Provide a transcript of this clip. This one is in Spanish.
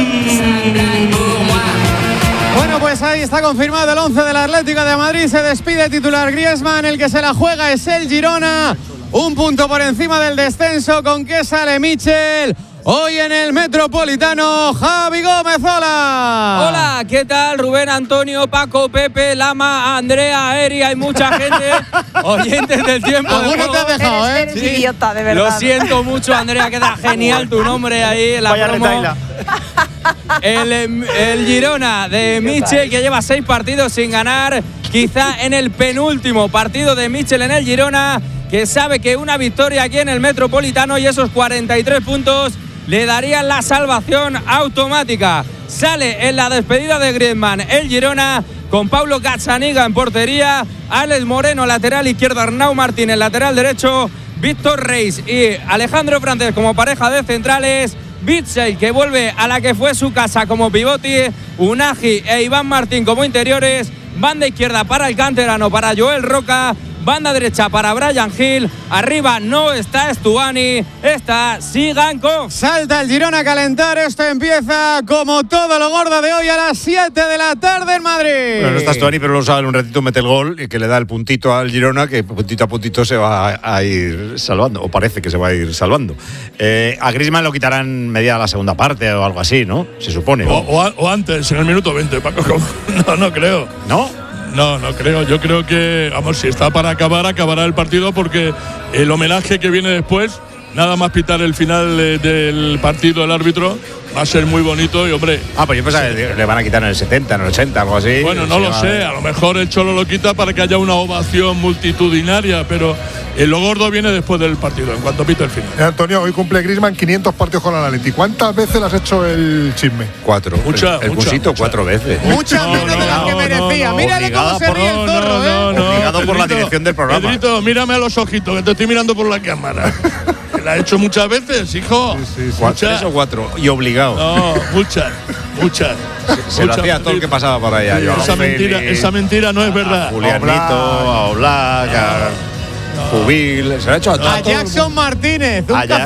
Bueno, pues ahí está confirmado el 11 del Atlético de Madrid. Se despide titular Griezmann. El que se la juega es el Girona. Un punto por encima del descenso. ¿Con qué sale Michel? Hoy en el Metropolitano, Javi Gómez, hola. Hola, ¿qué tal? Rubén, Antonio, Paco, Pepe, Lama, Andrea, Eri, hay mucha gente, oyentes del tiempo. ¿Alguno te ha dejado, Eres idiota, de verdad. Lo siento mucho, Andrea, queda genial tu nombre ahí en la Vaya promo. retaila. El Girona de Michel, que lleva 6 partidos sin ganar, quizá en el penúltimo partido de Michel en el Girona, que sabe que una victoria aquí en el Metropolitano y esos 43 puntos le darían la salvación automática. Sale en la despedida de Griezmann el Girona con Pablo Gazzaniga en portería, Alex Moreno lateral izquierdo, Arnau Martín en lateral derecho, Víctor Reis y Alejandro Francés como pareja de centrales, Bitzel, que vuelve a la que fue su casa como pivote, Unagi e Iván Martín como interiores, banda izquierda para el canterano, para Joel Roca, banda derecha para Brian Hill, arriba no está Estuani, está Sigankov. Salta el Girona a calentar, esto empieza como todo lo gordo de hoy a las 7 de la tarde en Madrid. Bueno, no está Estuani, pero lo sabe, en un ratito mete el gol y que le da el puntito al Girona, que puntito a puntito se va a ir salvando, o parece que se va a ir salvando. A Griezmann lo quitarán media la segunda parte o algo así, ¿no? Se supone. O antes, en el minuto 20, Paco. No creo. ¿No? No creo. Yo creo que, vamos, si está para acabar, acabará el partido, porque el homenaje que viene después, nada más pitar el final del partido el árbitro, va a ser muy bonito y, hombre… Pues yo pensaba que le van a quitar en el 70, en el 80, algo así. Bueno, no lo sé, a lo mejor el Cholo lo quita para que haya una ovación multitudinaria, pero lo gordo viene después del partido, en cuanto pita el final. Antonio, hoy cumple Griezmann 500 partidos con el Atleti. ¿Cuántas veces le has hecho el chisme? 4. El Cusito 4 veces. Muchas menos de las que merecía. Mírale cómo se ríe el zorro, Obligado por la dirección del programa. Pedrito, mírame a los ojitos, que te estoy mirando por la cámara. La he hecho muchas veces, hijo. Sí. 3 o 4. Y obligado. No, muchas. Se lo hacía todo el que pasaba por allá. Esa mentira no es verdad. Julianito, a Oblak, a Jubil. Se lo ha hecho a Jackson Martínez, un Jackson